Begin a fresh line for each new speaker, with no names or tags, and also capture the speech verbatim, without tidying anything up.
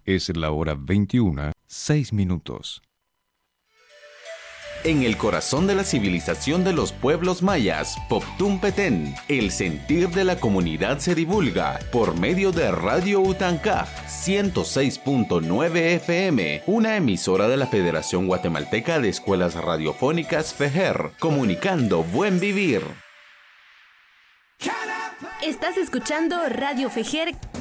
Es la hora veintiuna, seis minutos.
En el corazón de la civilización de los pueblos mayas, Poptún Petén, el sentir de la comunidad se divulga por medio de Radio Utancaj ciento seis punto nueve F M, una emisora de la Federación Guatemalteca de Escuelas Radiofónicas FEJER, comunicando buen vivir.
Estás escuchando Radio FEJER